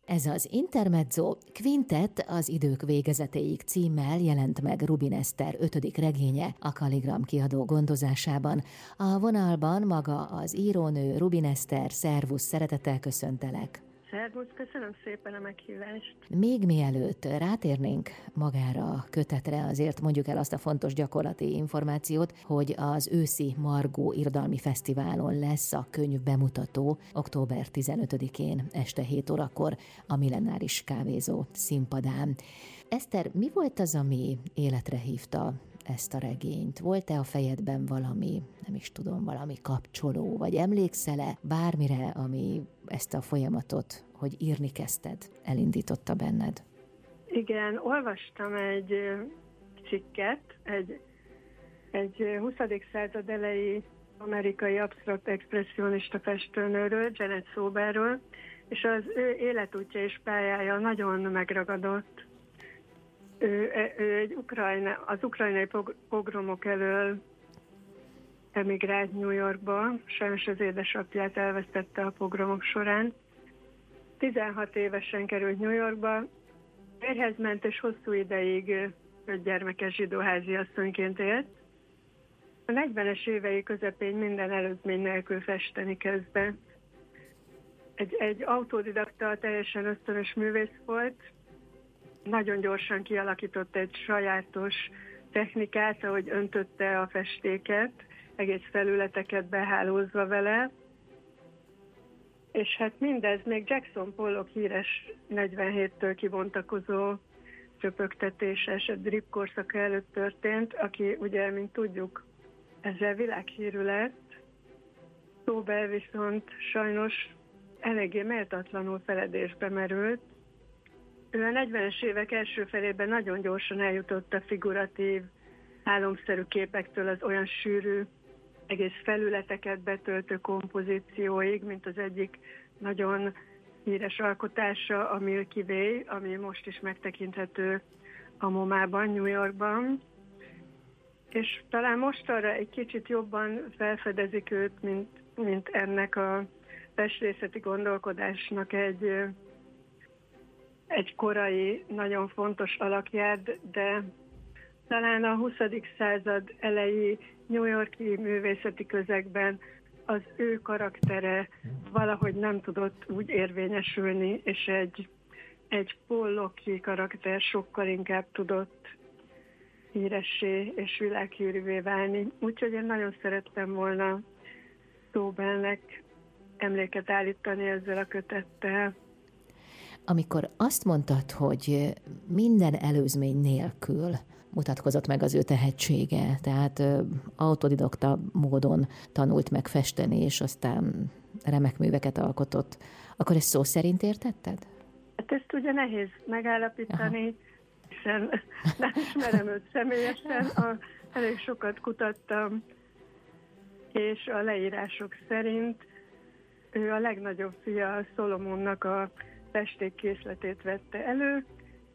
Ez az Intermezzo Quintet az idők végezetéig címmel jelent meg Rubin Eszter 5. regénye a Kalligram kiadó gondozásában. A vonalban maga az írónő, Rubin Eszter. Szervusz, szeretettel köszöntelek. Szervusz, köszönöm szépen a meghívást. Még mielőtt rátérnénk magára a kötetre, azért mondjuk el azt a fontos gyakorlati információt, hogy az őszi Margó Irodalmi Fesztiválon lesz a könyv bemutató október 15-én este 7 órakor a Millenáris Kávézó színpadán. Eszter, mi volt az, ami életre hívta ezt a regényt? Volt-e a fejedben valami, nem is tudom, valami kapcsoló, vagy emlékszel-e bármire, ami ezt a folyamatot, hogy írni kezdted, elindította benned? Igen, olvastam egy cikket, egy 20. század elejé amerikai absztrakt expresszionista festőnőről, Janet Soberről, és az ő életútja és pályája nagyon megragadott. Ő az ukrajnai pogromok elől emigrált New Yorkba, sajnos az édesapját elvesztette a pogromok során. 16 évesen került New Yorkba, férjhez ment, és hosszú ideig 5 gyermekes zsidóházi asszonyként élt. A 40-es évei közepén minden előzmény nélkül festeni kezdett. Egy autodidakta, teljesen ösztönös művész volt, nagyon gyorsan kialakított egy sajátos technikát, ahogy öntötte a festéket, egész felületeket behálózva vele, és hát mindez még Jackson Pollock híres 47-től kibontakozó csöpögtetéses drip korszaka előtt történt, aki ugye, mint tudjuk, ezzel világhírű lett. Sober viszont sajnos eléggé méltatlanul feledésbe merült. Ő a 40-es évek első felében nagyon gyorsan eljutott a figuratív, álomszerű képektől az olyan sűrű, egész felületeket betöltő kompozícióig, mint az egyik nagyon híres alkotása, a Milky Way, ami most is megtekinthető a MoMA-ban, New Yorkban. És talán most arra egy kicsit jobban felfedezik őt, mint ennek a festészeti gondolkodásnak egy korai, nagyon fontos alakját, de talán a 20. század elejé New York-i művészeti közegben az ő karaktere valahogy nem tudott úgy érvényesülni, és egy Pollock-i karakter sokkal inkább tudott híressé és világhírűvé válni. Úgyhogy én nagyon szerettem volna Sobernek emléket állítani ezzel a kötettel. Amikor azt mondtad, hogy minden előzmény nélkül mutatkozott meg az ő tehetsége, tehát autodidakta módon tanult meg festeni, és aztán remek műveket alkotott, akkor ezt szó szerint értetted? Hát ezt ugye nehéz megállapítani, hiszen nem ismerem őt személyesen, elég sokat kutattam, és a leírások szerint ő a legnagyobb fia Szolomonnak a festékkészletét vette elő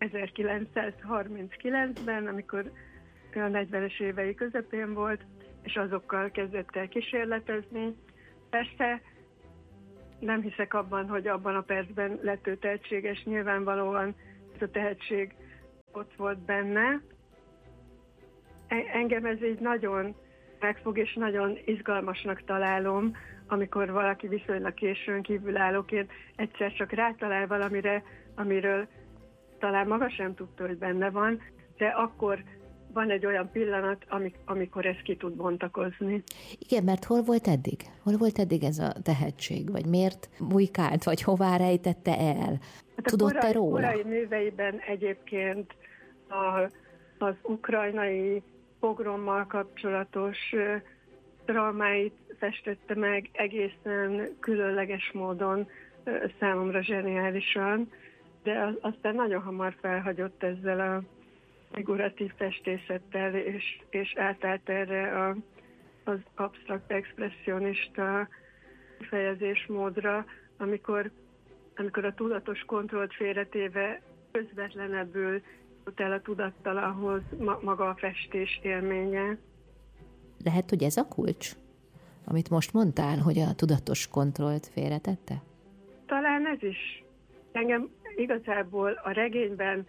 1939-ben, amikor a 40-es évei közepén volt, és azokkal kezdett el kísérletezni. Persze nem hiszek abban, hogy abban a percben lett ő tehetséges, nyilvánvalóan ez a tehetség ott volt benne. Engem ez így nagyon megfog, és nagyon izgalmasnak találom, amikor valaki viszonylag későn kívülállóként egyszer csak rátalál valamire, amiről talán maga sem tudta, hogy benne van, de akkor van egy olyan pillanat, amikor ez ki tud bontakozni. Igen, mert hol volt eddig? Hol volt eddig ez a tehetség? Vagy miért bujkált? Vagy hová rejtette el? Hát tudott-e róla? Korai műveiben egyébként az ukrajnai pogrommal kapcsolatos traumáit festette meg egészen különleges módon, számomra zseniálisan, de aztán nagyon hamar felhagyott ezzel a figuratív festészettel, és átállt erre az absztrakt expresszionista fejezésmódra, amikor a tudatos kontrollt félretéve közvetlenebbül jut el a tudattalanhoz maga a festés élménye. Lehet, hogy ez a kulcs, amit most mondtál, hogy a tudatos kontrollt félretette? Talán ez is. Engem igazából a regényben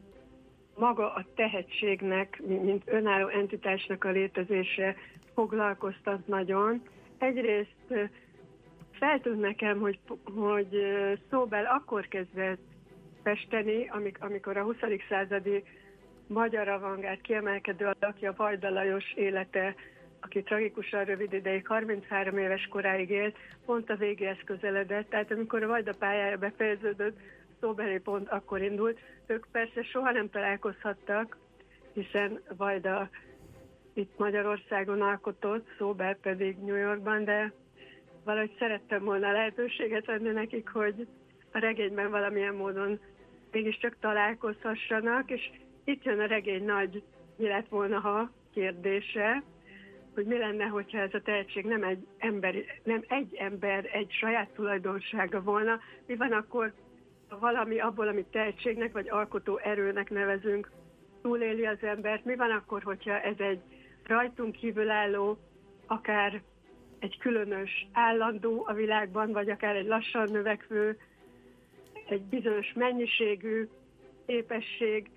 maga a tehetségnek, mint önálló entitásnak a létezése foglalkoztat nagyon. Egyrészt feltűnt nekem, hogy Szóbel akkor kezdett festeni, amikor a 20. századi magyar avantgárd kiemelkedő alakja Vajda Lajos élete, aki tragikusan rövid ideig, 33 éves koráig élt, pont a végéhez közeledett. Tehát amikor a Vajda pályája befejeződött, Szóbelé pont akkor indult. Ők persze soha nem találkozhattak, hiszen Vajda itt Magyarországon alkotott, Szóbel pedig New Yorkban, de valahogy szerettem volna lehetőséget adni nekik, hogy a regényben valamilyen módon mégiscsak találkozhassanak, és itt jön a regény nagy mi lett volna, ha kérdése, hogy mi lenne, hogyha ez a tehetség nem egy ember egy saját tulajdonsága volna, mi van akkor, ha valami abból, amit tehetségnek vagy alkotó erőnek nevezünk, túléli az embert, mi van akkor, hogyha ez egy rajtunk kívülálló, akár egy különös állandó a világban, vagy akár egy lassan növekvő, egy bizonyos mennyiségű képesség.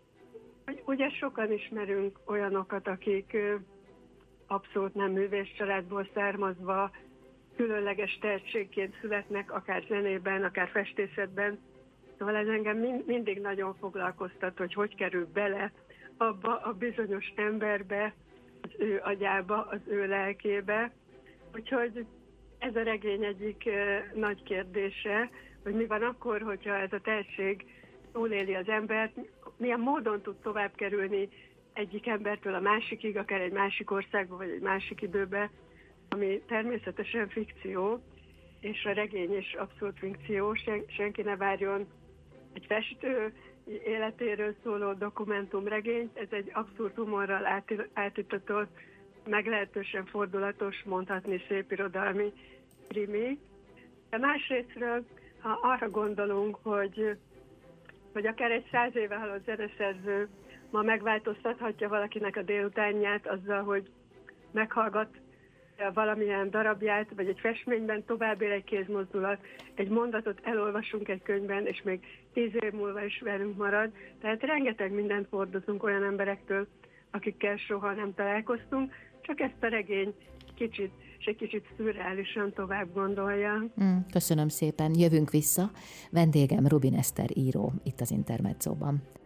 Ugye sokan ismerünk olyanokat, akik abszolút nem művész családból származva, különleges tehetségként születnek, akár zenében, akár festészetben. Szóval ez engem mindig nagyon foglalkoztat, hogy kerül bele abba a bizonyos emberbe, az ő agyába, az ő lelkébe. Úgyhogy ez a regény egyik nagy kérdése, hogy mi van akkor, hogyha ez a tehetség túléli az embert, milyen módon tud tovább kerülni egyik embertől a másikig, akár egy másik országba, vagy egy másik időbe, ami természetesen fikció, és a regény is abszolút fikció, senki ne várjon egy festő életéről szóló dokumentumregényt, ez egy abszurd humorral átítatott, meglehetősen fordulatos, mondhatni szép irodalmi krimi. De másrésztről, ha arra gondolunk, hogy akár egy 100 éve halott zeneszerző ma megváltoztathatja valakinek a délutánját azzal, hogy meghallgat valamilyen darabját, vagy egy festményben tovább él egy kézmozdulat, egy mondatot elolvasunk egy könyvben, és még 10 év múlva is velünk marad. Tehát rengeteg mindent hordozunk olyan emberektől, akikkel soha nem találkoztunk, csak ezt a regény egy kicsit szürreálisan tovább gondolja. Köszönöm szépen, jövünk vissza. Vendégem Rubin Eszter író itt az Intermedzóban.